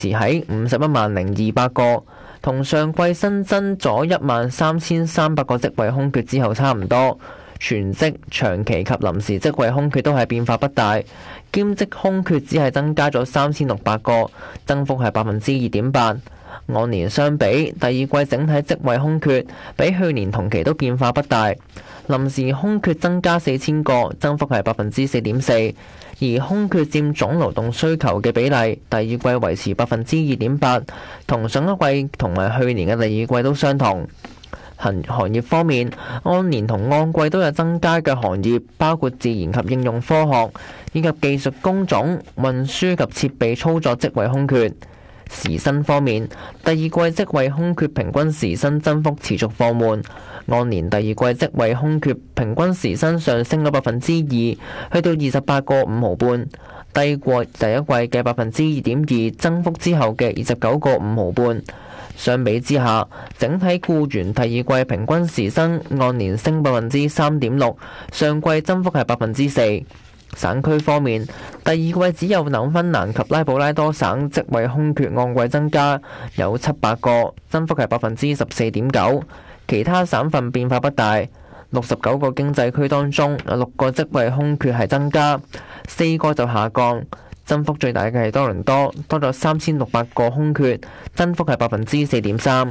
喺51,200個，同上季新增咗13,300個職位空缺之後差唔多。全職、長期及臨時職位空缺都係變化不大，兼職空缺只係增加咗3,600個，增幅係2.8%。按年相比，第二季整體職位空缺比去年同期都變化不大，臨時空缺增加4,000個，增幅係4.4%，而空缺佔總勞動需求嘅比例，第二季維持2.8%，同上一季同埋去年嘅第二季都相同。行業方面，按年同按季都有增加嘅行業，包括自然及應用科學以及技術工種、運輸及設備操作職位空缺。時薪方面，第二季職位空缺平均時薪增幅持續放緩，按年第二季職位空缺平均時薪上升咗2%，去到28個5毫半，低過第一季嘅2.2%增幅之後嘅29個5毫半。相比之下，整體僱員第二季平均時薪按年升3.6%，上季增幅係4%。省區方面，第二季只有紐芬蘭及拉布拉多省職位空缺按季增加，有700個，增幅係14.9%。其他省份變化不大。69個經濟區當中，有6個職位空缺係增加，4個就下降。增幅最大嘅係多倫多，多咗3,600個空缺，增幅係4.3%。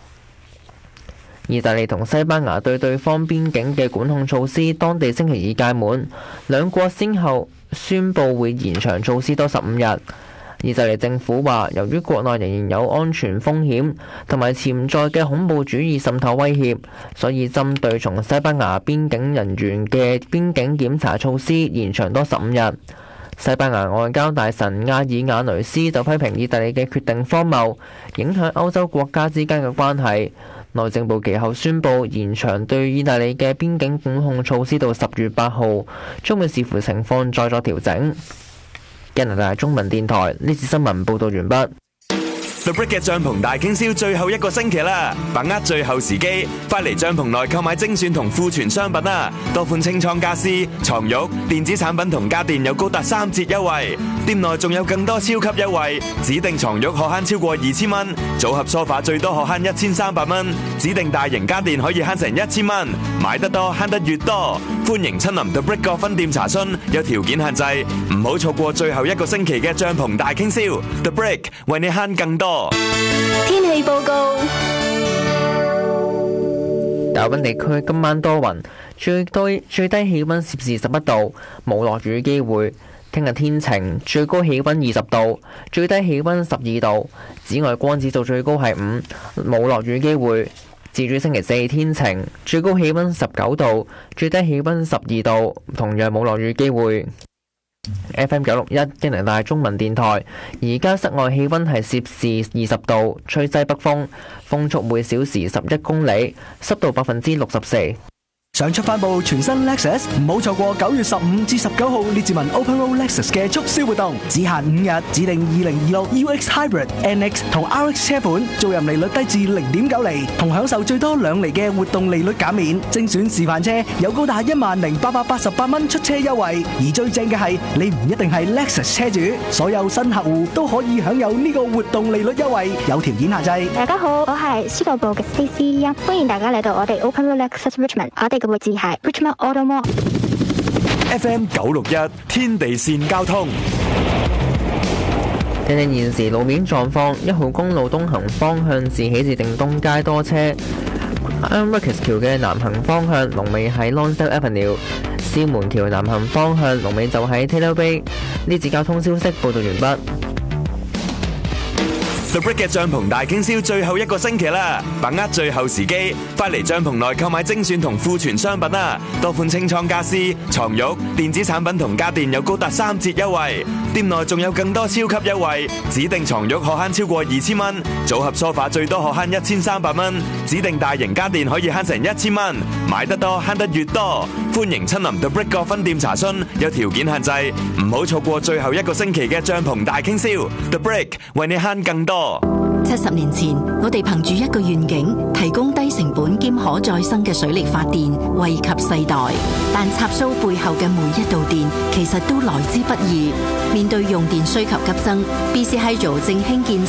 意大利同西班牙對對方邊境嘅管控措施，當地星期二屆滿，兩國先後宣布會延長措施多15日。意大利政府話，由於國內仍然有安全風險同埋潛在嘅恐怖主義滲透威脅，所以針對從西班牙邊境人員嘅邊境檢查措施延長多15日。西班牙外交大臣亞爾瓦雷斯就批評意大利嘅決定荒謬，影響歐洲國家之間嘅關係。內政部其後宣布延長對意大利嘅邊境管控措施到10月8號，將會視乎情況再作調整。加拿大中文電台呢次新聞報導完畢。 The Brick 嘅帳篷大傾銷最後一個星期啦，把握最後時機，快嚟帳篷內購買精選同庫存商品啦！多款清倉家私、床褥、電子產品同家電有高達3折優惠，店內仲有更多超級優惠，指定床褥可慳超過2000蚊，組合梳化最多可慳1300蚊，指定大型家電可以慳成1000蚊，買得多慳得越多，歡迎親臨 The Brick 各分店查詢，有條件限制，唔好錯過最後一個星期嘅帳篷大傾銷 ，The Brick 為你慳更多。 天氣報告： 大溫地區今晚多雲，最低氣溫攝氏11度，冇落雨機會。聽日天晴，最高氣溫20度，最低氣溫12度，紫外光指數最高係5，冇落雨機會。至於星期四天晴，最高氣溫19度，最低氣溫12度，同樣冇落雨機會。FM 961加拿大中文電台，而家室外氣溫係攝氏20度，吹西北風，風速每小時11公里，濕度64%。 想出翻部全新 Lexus， 唔好錯過9月15至19號列治文 Open Road Lexus 嘅促銷活動，只限5日，指定2026 UX Hybrid NX 同 RX 車款，租賃利率低至 0.9 厘，同享受最多2厘嘅活動利率減免。精選示範車有高達10,888蚊出車優惠，而最正嘅係你唔一定係 Lexus 車主，所有新客戶都可以享有呢個活動利率優惠，有條件限制。 大家好，我係司徒部嘅 Stacey， 歡迎大家嚟到我哋 Open Road Lexus Richmond， 我哋嘅位置係 Richmond Auto Mall。 FM 961天地線交通。 睇睇現時路面狀況，1號公路東行方向自喜至定東街多車，Marcus 橋嘅南行方向龍尾喺 Lonsdale Avenue， 獅門橋南行方向龍尾就喺 Taylor Bay。呢節交通消息報道完畢。 The Brick 嘅帳篷大傾銷最後一個星期啦，把握最後時機，快嚟帳篷內購買精選同庫存商品啦！多款清倉家私、床褥、電子產品同家電有高達3折優惠，店內仲有更多超級優惠，指定床褥可慳超過2000蚊，組合梳化最多可慳1300蚊，指定大型家電可以慳成1000蚊，買得多慳得越多，歡迎親臨 The Brick 各分店查詢，有條件限制，唔好錯過最後一個星期嘅帳篷大傾銷 ，The Brick 為你慳更多。 70年前，我哋憑住一個願景，提供低成本兼可再生嘅水力發電，惠及世代。但插蘇背後嘅每一度電，其實都來之不易。面對用電需求急增，BC Hydro正興建